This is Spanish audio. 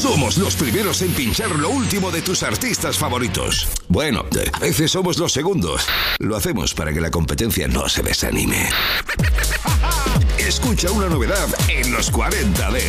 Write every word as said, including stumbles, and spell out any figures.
Somos los primeros en pinchar lo último de tus artistas favoritos. Bueno, a veces somos los segundos. Lo hacemos para que la competencia no se desanime. Escucha una novedad en los cuarenta D.